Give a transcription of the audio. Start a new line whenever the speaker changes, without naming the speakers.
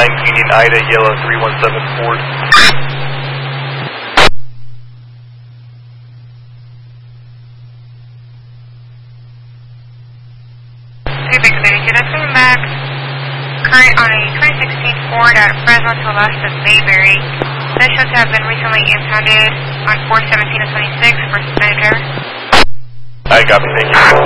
Union Ida, yellow 317 Ford.
That's coming back. Current on a 2016 Ford out of Fresno to west of Mayberry. This shows to have been recently impounded on 4/17/26 for suspended driver.
I got it, thank you.